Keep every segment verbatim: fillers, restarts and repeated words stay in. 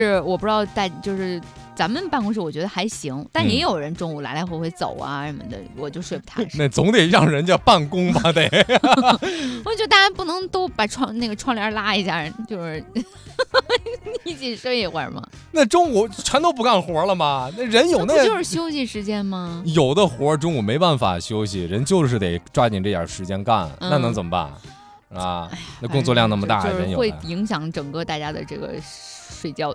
是我不知道带就是咱们办公室我觉得还行，但也有人中午来来回回走啊什么的，我就睡不踏实。 那总得让人家办公吧得。 我觉得大家不能都把窗那个窗帘拉一下，就是一起睡一会儿吗？ 那中午全都不干活了吗？那人有那不就是休息时间吗？ 有的活中午没办法休息，人就是得抓紧这点时间干，嗯、那能怎么办啊？哎、那工作量那么大， 就是人有会影响整个大家的这个睡觉。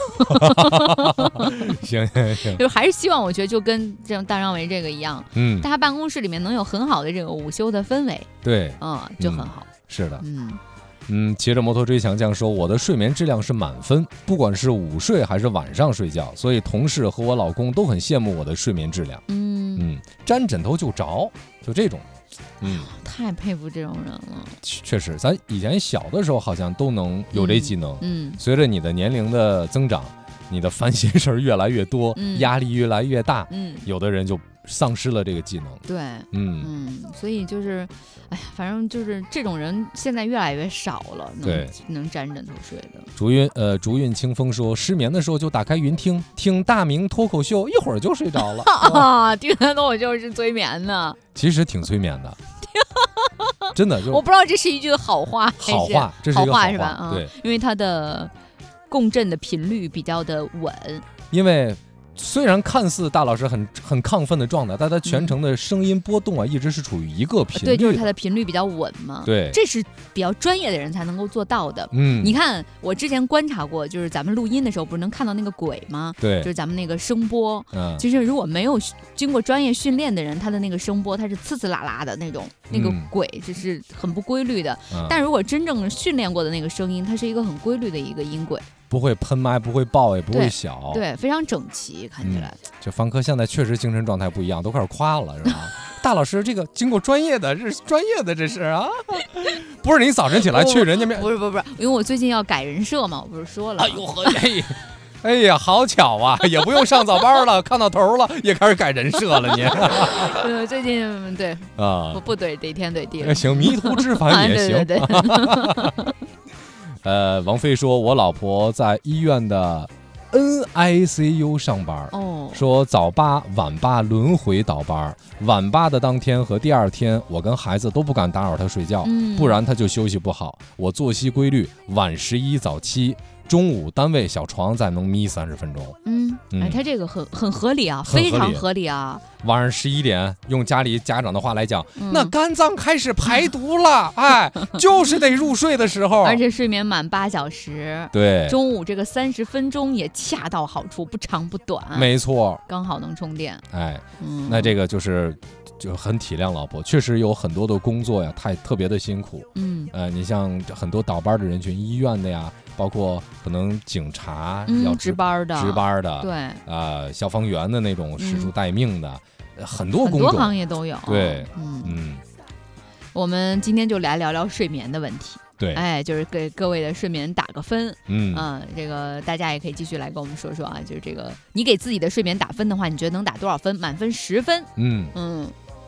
行行行， 就还是希望我觉得就跟这种大张伟这个一样， 嗯， 大家办公室里面能有很好的这个午休的氛围， 对， 嗯，就很好。 嗯、是的， 嗯。 嗯，骑着摩托追强将说，我的睡眠质量是满分，不管是午睡还是晚上睡觉，所以同事和我老公都很羡慕我的睡眠质量。嗯嗯，沾枕头就着，就这种。嗯， 太佩服这种人了。 确实，咱以前小的时候好像都能有这技能。 嗯，嗯随着你的年龄的增长，你的烦心事儿越来越多，嗯、压力越来越大，嗯，有的人就丧失了这个技能。 对，嗯嗯，所以就是，哎呀，反正就是这种人现在越来越少了， 对， 能沾枕头睡的。 竹韵呃，竹韵清风说，失眠的时候就打开云听，听大明脱口秀，一会儿就睡着了。 啊，听他脱口秀是催眠的， 其实挺催眠的。真的就， 我不知道这是一句好话还是好话，这是一个好话是吧？嗯、 对， 因为它的共振的频率比较的稳， 因为。虽然看似大老师很很亢奋的状态，但他全程的声音波动啊，嗯、一直是处于一个频率。 对，就是它的频率比较稳嘛。 对， 这是比较专业的人才能够做到的。 嗯， 你看我之前观察过，就是咱们录音的时候不是能看到那个轨吗？ 对， 就是咱们那个声波。 嗯， 其实如果没有经过专业训练的人，他的那个声波它是呲呲啦啦的那种，那个轨就是很不规律的。嗯、但如果真正训练过的那个声音，它是一个很规律的一个音轨。 不会喷麦，不会爆，也不会小， 对，对非常整齐，看起来。 嗯、这方科现在确实精神状态不一样，都开始夸了，是吧？大老师，这个经过专业的，这是专业的，这是啊，不是你早晨起来去人家面， 不是不是不是，因为我最近要改人设嘛，我不是说了。 哎呦呵，哎，哎呀，好巧啊，也不用上早班了，看到头了，也开始改人设了，你。 对，最近对啊，不不怼怼天怼地了。 行，迷途知返也行。 啊、对对对呃，王菲说，我老婆在医院的 N I C U 上班，哦，说早八晚八轮回倒班，晚八的当天和第二天，我跟孩子都不敢打扰她睡觉，嗯、不然她就休息不好。我作息规律，晚十一早七。中午单位小床再能眯三十分钟， 嗯，哎，他这个很很合理啊，非常合理啊。 晚上十一点，用家里家长的话来讲，嗯、那肝脏开始排毒了，哎，就是得入睡的时候， 而且睡眠满八小时， 对， 中午这个三十分钟也恰到好处，不长不短， 没错， 刚好能充电。 哎，嗯、那这个就是就很体谅老婆，确实有很多的工作呀，太特别的辛苦，嗯，呃，你像很多倒班的人群，医院的呀。包括可能警察要值、 嗯、班的， 值班的， 对， 啊、呃，消防员的那种失足待命的，嗯、很多工作，很多行业都有。 对， 嗯嗯，我们今天就来聊聊睡眠的问题。 对， 哎，就是给各位的睡眠打个分。 嗯啊、呃，这个大家也可以继续来跟我们说说啊，就是这个你给自己的睡眠打分的话，你觉得能打多少分？满分十分。 嗯嗯，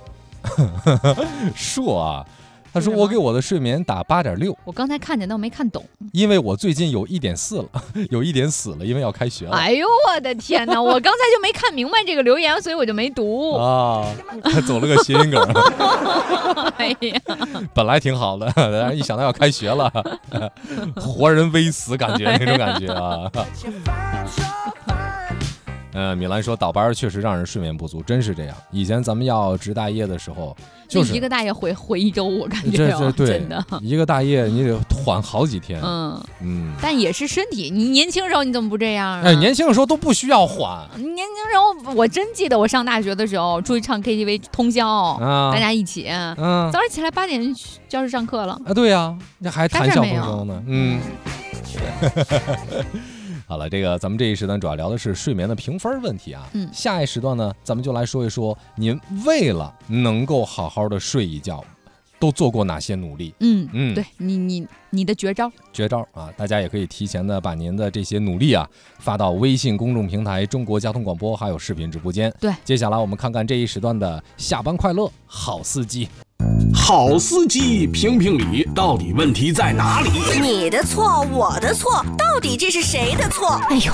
说啊。他说我给我的睡眠打八点六， 我刚才看见但我没看懂， 因为我最近有一点四了，有一点死了，因为要开学了。 哎呦我的天哪，我刚才就没看明白这个留言，所以我就没读啊，他走了个谐音梗。 哎呀， 本来挺好的，但是一想到要开学了，活人微死感觉那种感觉啊。呃，米兰说倒班确实让人睡眠不足，真是这样。以前咱们要值大夜的时候，就是一个大夜回回一周，我感觉、哦、 这这对真的一个大夜你得缓好几天。 嗯嗯， 但也是身体。你年轻时候你怎么不这样啊？ 哎，年轻的时候都不需要缓。 年轻时候我真记得我上大学的时候出去唱 K T V 通宵，啊、大家一起，嗯，早上起来八点去教室上课了。 啊，对呀、啊，那还谈笑风生呢。嗯。好了，这个咱们这一时段主要聊的是睡眠的评分问题啊。嗯，下一时段呢，咱们就来说一说您为了能够好好的睡一觉，都做过哪些努力？ 嗯嗯，对你你你的绝招， 绝招啊！大家也可以提前的把您的这些努力啊发到微信公众平台中国交通广播，还有视频直播间。 对， 接下来我们看看这一时段的下班快乐好司机。 好司机评评理，到底问题在哪里？ 你的错，我的错，到底这是谁的错？哎呦，